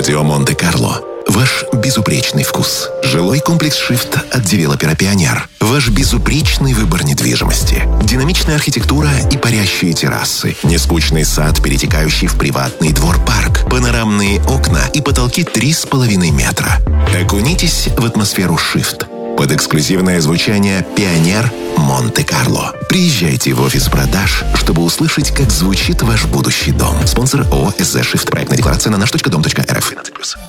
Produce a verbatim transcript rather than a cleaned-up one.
Студио Монте-Карло. Ваш безупречный вкус. Жилой комплекс «Шифт» от девелопера «Пионер». Ваш безупречный выбор недвижимости. Динамичная архитектура и парящие террасы. Нескучный сад, перетекающий в приватный двор-парк. Панорамные окна и потолки три с половиной метра. Окунитесь в атмосферу «Шифт» под эксклюзивное звучание «Пионер Монте-Карло». Приезжайте в офис продаж, чтобы услышать, как звучит ваш будущий дом. Спонсор ООО «СЗ Шифт». Проектная декларация на наш точка дом точка эр эф.